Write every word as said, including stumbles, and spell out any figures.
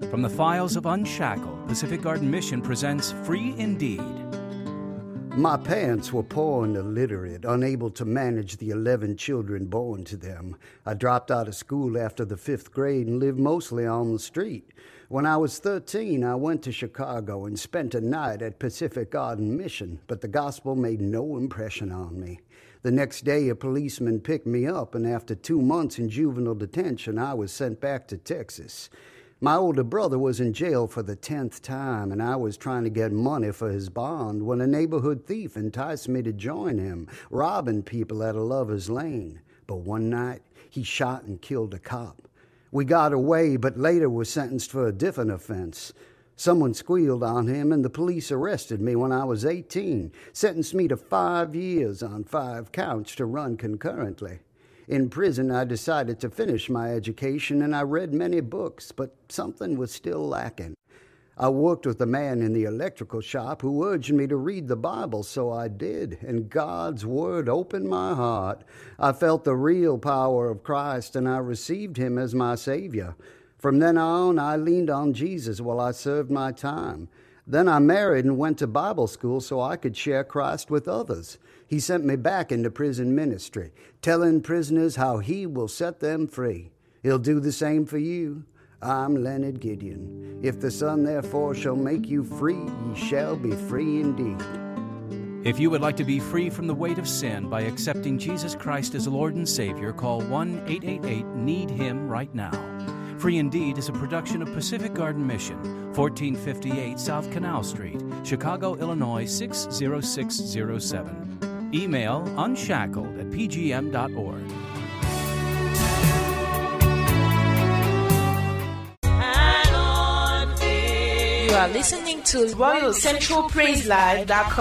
From the files of Unshackled, Pacific Garden Mission presents Free Indeed. My parents were poor and illiterate, unable to manage the eleven children born to them. I dropped out of school after the fifth grade and lived mostly on the street. When I was thirteen, I went to Chicago and spent a night at Pacific Garden Mission, but the gospel made no impression on me. The next day, a policeman picked me up, and after two months in juvenile detention, I was sent back to Texas. My older brother was in jail for the tenth time, and I was trying to get money for his bond when a neighborhood thief enticed me to join him, robbing people at a lover's lane. But one night, he shot and killed a cop. We got away, but later was sentenced for a different offense. Someone squealed on him, and the police arrested me when I was eighteen, sentenced me to five years on five counts to run concurrently. In prison, I decided to finish my education, and I read many books, but something was still lacking. I worked with a man in the electrical shop who urged me to read the Bible, so I did, and God's Word opened my heart. I felt the real power of Christ, and I received Him as my Savior. From then on, I leaned on Jesus while I served my time. Then I married and went to Bible school so I could share Christ with others. He sent me back into prison ministry, telling prisoners how He will set them free. He'll do the same for you. I'm Leonard Gideon. If the Son therefore shall make you free, ye shall be free indeed. If you would like to be free from the weight of sin by accepting Jesus Christ as Lord and Savior, call one eight eight eight, need him right now. Free Indeed is a production of Pacific Garden Mission, fourteen fifty-eight South Canal Street, Chicago, Illinois six zero six zero seven. Email unshackled at p g m dot org. You are listening to Royal Central Praise Live dot com.